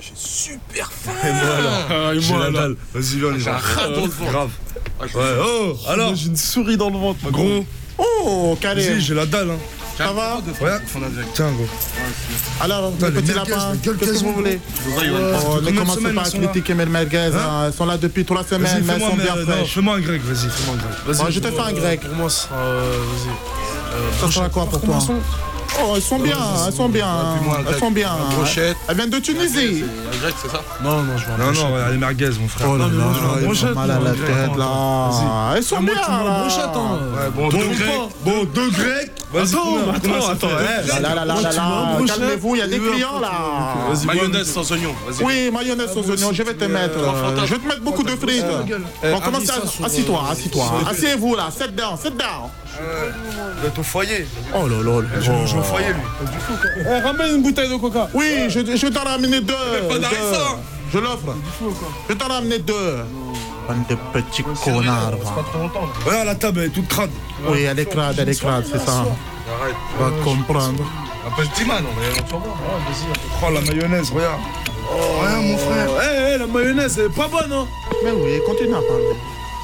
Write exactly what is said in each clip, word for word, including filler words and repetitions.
j'ai super faim. Et moi alors Ah, et j'ai moi, la alors dalle. Vas-y, viens, les J'ai un gens. rat dans le ventre. Grave. Ah, je- Ouais, oh, alors Moi, j'ai une souris dans le ventre, ma Gros, Oh, carré. vas-y, j'ai la dalle, hein. Ça va? Ouais. Tiens, gros. Alors, Putain, les les petits merguez, lapins, mais quelle qu'est-ce que occasion, vous voulez? Dosa, il va me Oh, prendre. ne combien de commencez semaines pas à ils sont là critiquer mes merguez, Hein hein, elles sont là depuis trois semaines, Vas-y, mais elles fais-moi sont mais, bien euh, non, fraîches. fais-moi un grec, vas-y, fais-moi un grec. Vas-y, Ouais, je te fais un grec. Commence, euh, vas-y. Ça sera quoi pour toi? Oh, elles sont bien, elles sont bien, Fais-moi un elles grec. sont bien. Un brochette. Elles viennent de Tunisie. C'est un grec, c'est ça? Non, non, je vais en Non, brochette. non, les merguez, mon frère. Oh là mais moi, je veux un là, ils brochette, ont mal à moi, la un grec, tête attends, là. Elles sont Ah, moi, bien tu veux un là. brochette, hein. Ouais, bon, Bon, deux deux grecs. grecs. Bon, deux grecs. Vas-y, Attends, combien- mais combien attends, ça attends, fait eh. Là, là, là, là, Moi, là, tu veux un là. brochette? Calmez-vous, il y a des Tu veux un clients là. Vas-y, Mayonnaise sans oignon, vas-y. Oui, mayonnaise sans oignon, je vais te mettre. euh, Je vais te mettre beaucoup de frites. Bon, commence à. Assis-toi, assis-toi. Assis-vous là, sit down, sit down. Il est au foyer. Oh là là. Je vais au foyer, lui. Eh, ramène une bouteille de coca. Oui, je, je vais t'en ramener deux. pas deux. d'arrêt, Je l'offre. Je vais t'en ramener deux. Bande de petits connards. va. Regarde, la table, elle est toute crade. Oui, elle est crade, elle est crade, c'est ça. Arrête. Va comprendre. Appelle Timan, on va y aller sur moi. Oh, la mayonnaise, regarde. Regarde, mon frère. Eh, eh, la mayonnaise, elle est pas bonne, hein. Mais oui, continue à parler.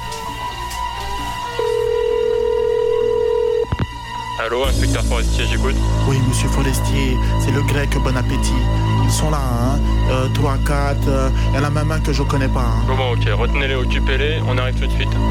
Allô, inspecteur forestier, j'écoute. Oui, monsieur Forestier, c'est le grec, bon appétit. Ils sont là, hein. Euh, trois, quatre, il y en a même un que je connais pas. Hein. Bon, bon, ok, retenez-les, occupez-les, on arrive tout de suite.